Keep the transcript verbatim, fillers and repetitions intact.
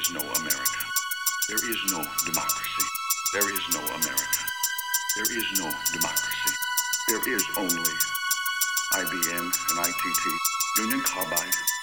is no America. There is no democracy. There is no America. There is no democracy. There is only I B M and I T T, Union Carbide,